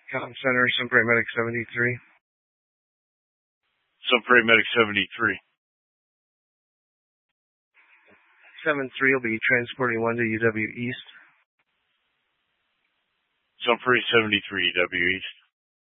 Comm Center, Sun Prairie Medic 73. Sun Prairie Medic 73. 7-3 will be transporting 1 to UW East. Sun Prairie 73, UW East.